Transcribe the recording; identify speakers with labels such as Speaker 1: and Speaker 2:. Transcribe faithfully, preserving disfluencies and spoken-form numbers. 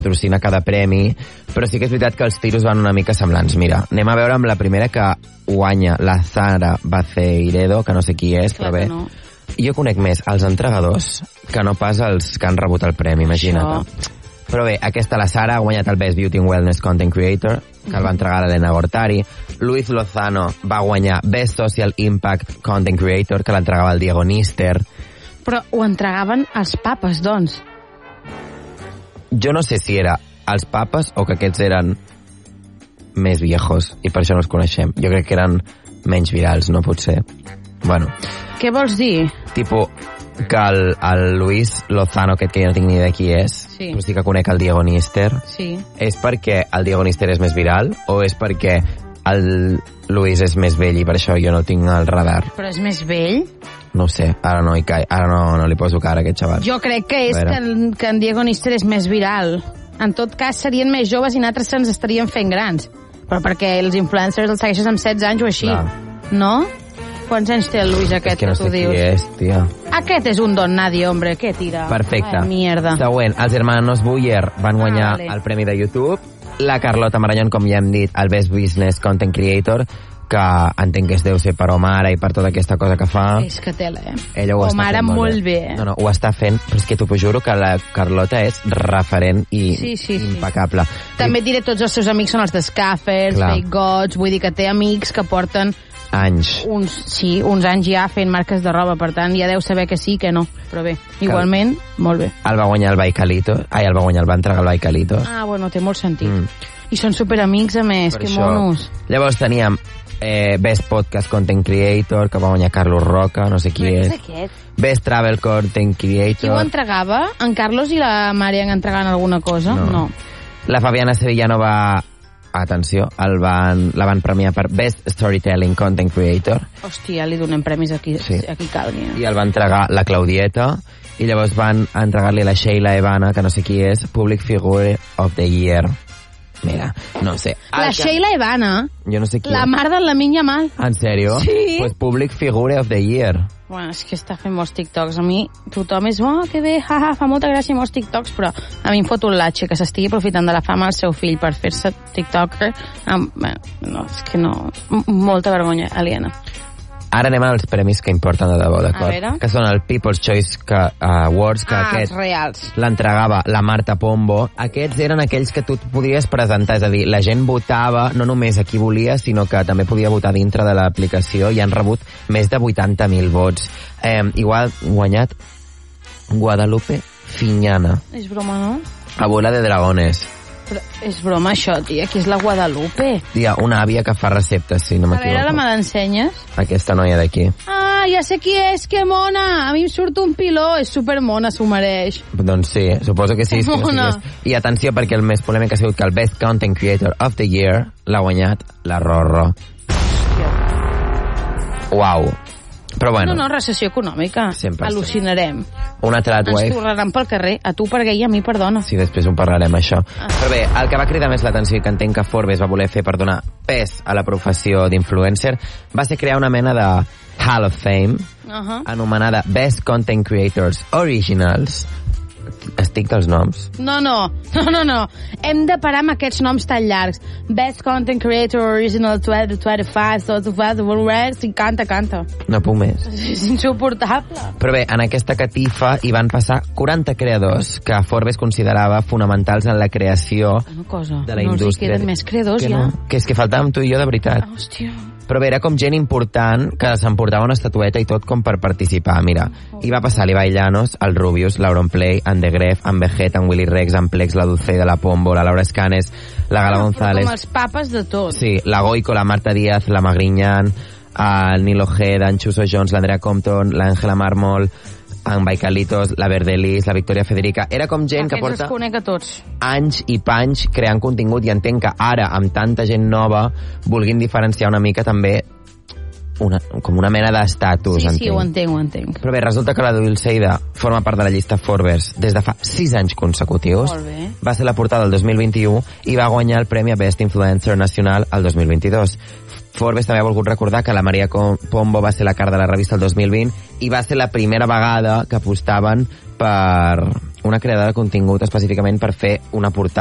Speaker 1: patrocina cada premi, però sí que és veritat que els tiros van una mica semblants. Mira, anem a veure amb la primera que guanya la Zara Baceiredo, que no sé qui és,
Speaker 2: Clar
Speaker 1: però bé.
Speaker 2: no.
Speaker 1: Jo conec més els entregadors que no pas els que han rebut el premi, imagina't. Però bé, aquesta la Sara ha guanyat el Best Beauty and Wellness Content Creator, que el va entregar l'Helena Gortari. Luis Lozano va guanyar Best Social Impact Content Creator, que l'entregava el Diego Nister.
Speaker 2: Però ho entregaven els papes, doncs.
Speaker 1: Jo no sé si era els papes o que aquests eren més viejos i per això no els coneixem. Jo crec que eren menys virals, no pot ser. Bueno.
Speaker 2: Què vols dir?
Speaker 1: Tipo, que el, el Luis Lozano, aquest que jo no tinc ni idea qui és,
Speaker 2: sí.
Speaker 1: però sí que conec el Diego Nister.
Speaker 2: Sí.
Speaker 1: És perquè el Diego Nister és més viral o és perquè el Luis és més vell i per això jo no tinc el radar?
Speaker 2: Però és més vell?
Speaker 1: No ho sé, ara no hi caig, ara no, no li poso cara a aquest xaval.
Speaker 2: Jo crec que és que en, que en Diego Nister és més viral. En tot cas, serien més joves i nosaltres se'ns estarien fent grans. Però perquè els influencers els segueixes amb setze anys o així. Clar. No? Quants anys té el Luis aquest,
Speaker 1: és que no
Speaker 2: que tu
Speaker 1: sé
Speaker 2: dius?
Speaker 1: Qui és, tia.
Speaker 2: Aquest és un don nadie, hombre, què tira?
Speaker 1: Perfecte.
Speaker 2: Ai, mierda.
Speaker 1: Següent, els hermanos Buller van guanyar
Speaker 2: ah, vale.
Speaker 1: el premi de YouTube. La Carlota Marañón, com ja hem dit, el Best Business Content Creator, que entenc que es deu ser per Omara i per tota aquesta cosa que fa.
Speaker 2: És que té-la, eh?
Speaker 1: Ella ho
Speaker 2: Omara
Speaker 1: està fent molt,
Speaker 2: molt bé. bé.
Speaker 1: No, no, ho està fent, però és que t'ho juro que la Carlota és referent i
Speaker 2: sí, sí, sí.
Speaker 1: impecable.
Speaker 2: També et diré, tots els seus amics són els de Scaffers, Fake Gods, vull dir que té amics que porten
Speaker 1: anys.
Speaker 2: Uns, sí, uns anys ja fent marques de roba, per tant ja deu saber que sí, que no, però bé, igualment,
Speaker 1: Cal...
Speaker 2: molt bé.
Speaker 1: El va guanyar el Baicalito, ai, el va guanyar, el va entregar el Baicalito.
Speaker 2: Ah, bueno, té molt sentit. Mm. I són superamics, a més,
Speaker 1: per
Speaker 2: que
Speaker 1: això.
Speaker 2: monos.
Speaker 1: Llavors teníem eh, Best Podcast Content Creator, que va guanyar Carlos Roca, no sé qui
Speaker 2: però
Speaker 1: és.
Speaker 2: és aquest?
Speaker 1: Best Travel Content Creator.
Speaker 2: Qui ho entregava? En Carlos i la Marian entregant alguna cosa?
Speaker 1: No.
Speaker 2: no.
Speaker 1: La Fabiana Sevillano va... Atenció, el van, la van premiar per Best Storytelling Content Creator.
Speaker 2: Hòstia, li donem premis aquí, sí. aquí calgui.
Speaker 1: I el va entregar la Claudieta, i llavors van entregar-li a la Sheila Evana, que no sé qui és, Public Figure of the Year. Mira, no sé.
Speaker 2: La
Speaker 1: que...
Speaker 2: Sheila Evana?
Speaker 1: Jo no sé qui
Speaker 2: La
Speaker 1: és.
Speaker 2: mar de la minya mal.
Speaker 1: En sèrio?
Speaker 2: Sí.
Speaker 1: Pues Public Figure of the Year.
Speaker 2: Bueno, és que està fent molts TikToks. A mi tothom és, oh, que bé, haha, fa molta gràcia molts TikToks, però a mi em fot un latxe que s'estigui aprofitant de la fama del seu fill per fer-se TikToker. Amb, bueno, no, és que no... M molta vergonya aliena.
Speaker 1: Ara anem als premis que importen de debò, d'acord? Que són el People's Choice que, uh, Awards, que
Speaker 2: ah,
Speaker 1: aquest
Speaker 2: reals.
Speaker 1: l'entregava la Marta Pombo. Aquests eren aquells que tu podries presentar, és a dir, la gent votava no només a qui volia, sinó que també podia votar dintre de l'aplicació i han rebut més de vuitanta mil vots. Eh, igual guanyat Guadalupe Fiñana.
Speaker 2: És broma, no?
Speaker 1: Abuela de dragones.
Speaker 2: Però és broma això, tia, qui és la Guadalupe?
Speaker 1: Tia, una àvia que fa receptes, si no m'equivoco.
Speaker 2: A veure, la me l'ensenyes?
Speaker 1: Aquesta noia d'aquí.
Speaker 2: Ah, ja sé qui és, que mona! A mi em surt un piló, és supermona, s'ho mereix.
Speaker 1: Doncs sí, suposo que sí. Que
Speaker 2: mona.
Speaker 1: No I atenció, perquè el més polèmic ha sigut que el Best Content Creator of the Year l'ha guanyat la Rorro. Uau. Però bueno.
Speaker 2: No, no, recessió econòmica.
Speaker 1: cent per cent.
Speaker 2: Al·lucinarem.
Speaker 1: Una Tradwife.
Speaker 2: Ens tornaran pel carrer. A tu per gay i a mi per dona.
Speaker 1: Sí, després ho parlarem, això. Ah. Però bé, el que va cridar més l'atenció i que entenc que Forbes va voler fer per donar pes a la professió d'influencer va ser crear una mena de Hall of Fame
Speaker 2: uh -huh.
Speaker 1: anomenada Best Content Creators Originals. Estic dels noms.
Speaker 2: No, no, no, no, no. Hem de parar amb aquests noms tan llargs. Best Content Creator Original vint vint-i-cinc, sí, canta, canta.
Speaker 1: No puc més.
Speaker 2: És insuportable.
Speaker 1: Però bé, en aquesta catifa hi van passar quaranta creadors que Forbes considerava fonamentals en la creació
Speaker 2: Una cosa,
Speaker 1: de la
Speaker 2: no
Speaker 1: indústria.
Speaker 2: No els hi queden més creadors,
Speaker 1: que
Speaker 2: ja.
Speaker 1: No? Que és que faltàvem tu i jo, de veritat.
Speaker 2: Ah, hòstia.
Speaker 1: Però bé, era com gent important que s'emportava una estatueta i tot com per participar. Mira, hi va passar l'Ibai Llanos, el Rubius, l'Auronplay, en The Gref, en Veget, en Willy Rex, en Plex, la Dulce de la Pombo, la Laura Escanes, la Gala
Speaker 2: ah,
Speaker 1: González...
Speaker 2: com els papes de tot.
Speaker 1: Sí, la Goico, la Marta Díaz, la Magriñán, el Nilo Ojeda, en Chuso Jones, l'Andrea Compton, l'Àngela Mármol, en Baicalitos, la Verdelis, la Victoria Federica... Era com gent
Speaker 2: Aquests
Speaker 1: que porta
Speaker 2: els conec a tots.
Speaker 1: anys i panys creant contingut, i entenc que ara, amb tanta gent nova, vulguin diferenciar una mica també una, com una mena d'estatus.
Speaker 2: Sí,
Speaker 1: entenc.
Speaker 2: sí, ho entenc, ho entenc.
Speaker 1: Però bé, resulta que la Dulceida forma part de la llista Forbes des de fa sis anys consecutius.
Speaker 2: Molt bé.
Speaker 1: Va ser la portada el dos mil vint-i-u i va guanyar el Premi a Best Influencer Nacional el dos mil vint-i-dos. Forbes també ha volgut recordar que la Maria Pombo va ser la cara de la revista el dos mil vint i va ser la primera vegada que apostaven per una creadora de contingut específicament per fer una portada